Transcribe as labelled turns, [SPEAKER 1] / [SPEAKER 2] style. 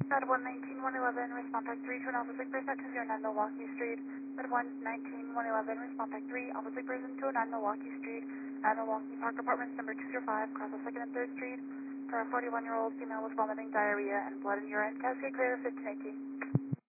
[SPEAKER 1] Med 119 111, respond type 3 to an Alpha 6 person 209 Milwaukee Street. Med 119 111, respond type 3, Alpha 6 person 209 Milwaukee Street. At Milwaukee Park Apartments number 205, across the 2nd and 3rd Street. For a 41-year-old female with vomiting, diarrhea, and blood in urine. Cascade clear 1518.